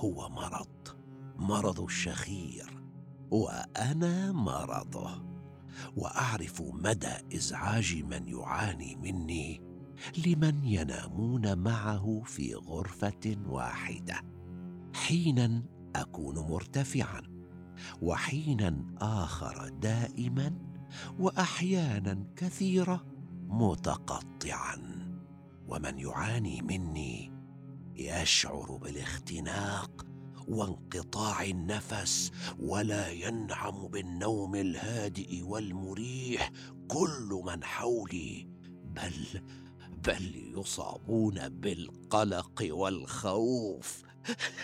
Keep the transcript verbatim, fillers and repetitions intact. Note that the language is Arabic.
هو مرض، مرض الشخير، وأنا مرضه، وأعرف مدى إزعاج من يعاني مني لمن ينامون معه في غرفة واحدة. حينا أكون مرتفعا، وحينا آخر دائما، وأحيانا كثيرة متقطعا. ومن يعاني مني يشعر بالاختناق وانقطاع النفس، ولا ينعم بالنوم الهادئ والمريح كل من حولي، بل بل يصابون بالقلق والخوف.